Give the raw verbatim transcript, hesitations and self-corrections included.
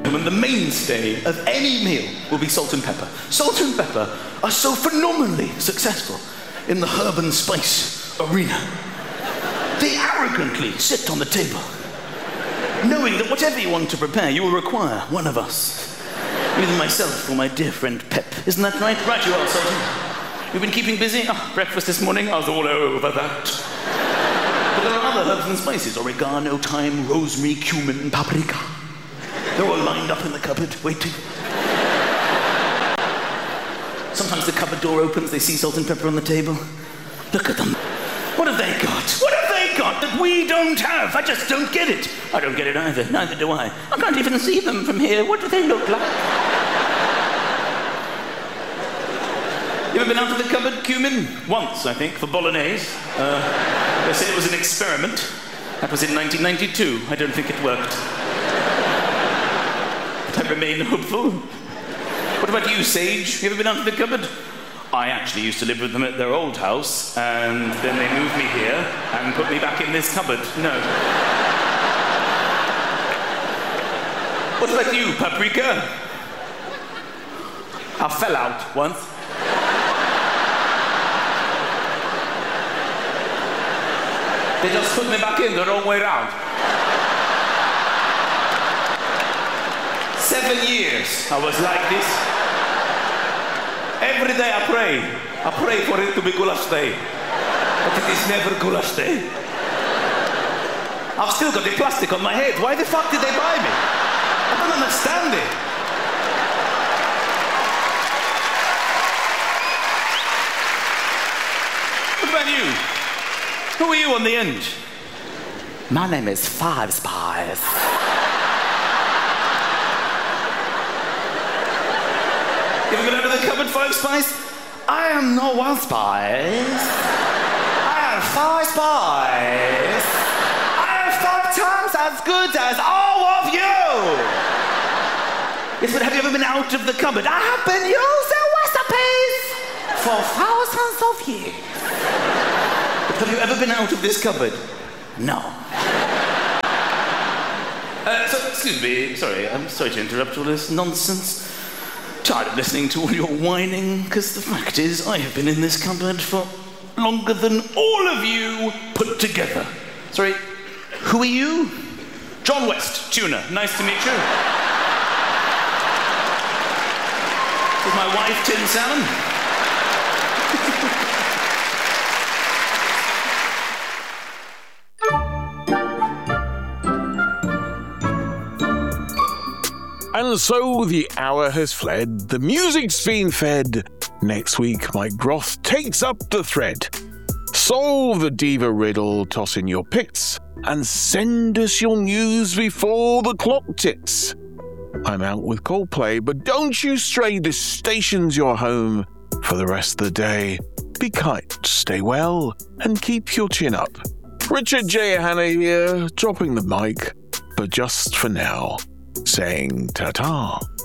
And the mainstay of any meal will be salt and pepper. Salt and pepper are so phenomenally successful in the herb and spice arena. They arrogantly sit on the table, knowing that whatever you want to prepare, you will require one of us. Either myself or my dear friend Pep. Isn't that right? Right you are, Sultan. You've been keeping busy? Oh, breakfast this morning, I was all over that. But there are other herbs and spices. Oregano, thyme, rosemary, cumin, paprika. They're all lined up in the cupboard, waiting. Sometimes the cupboard door opens, they see salt and pepper on the table. Look at them. What have they got? What have they got that we don't have? I just don't get it. I don't get it either. Neither do I. I can't even see them from here. What do they look like? You ever been out of the cupboard, cumin? Once, I think, for bolognese. Uh, they said it was an experiment. That was in nineteen ninety-two. I don't think it worked. But I remain hopeful. What about you, Sage? You ever been out of the cupboard? I actually used to live with them at their old house, and then they moved me here and put me back in this cupboard. No. What about you, Paprika? I fell out once. They just put me back in the wrong way round. Seven years I was like this. Every day I pray. I pray for it to be goulash day. But it is never goulash day. I've still got the plastic on my head. Why the fuck did they buy me? I don't understand it. What about you? Who are you on the end? My name is Five Spies. You ever been out of the cupboard, Five Spies? I am no one spies. I am five spies. I am five times as good as all of you. Yes, but have you ever been out of the cupboard? I have been using recipes for thousands of years. But have you ever been out of this cupboard? No. Uh, so, excuse me, sorry, I'm sorry to interrupt all this nonsense. Tired of listening to all your whining, because the fact is, I have been in this cupboard for longer than all of you put together. Sorry, who are you? John West, tuna. Nice to meet you. With my wife, Tin Salmon. And so the hour has fled, the music's been fed. Next week, Mike Groth takes up the thread. Solve the diva riddle, toss in your picks, and send us your news before the clock ticks. I'm out with Coldplay, but don't you stray, this station's your home for the rest of the day. Be kind, stay well, and keep your chin up. Richard J. Hanna here, dropping the mic, but just for now, saying ta-ta.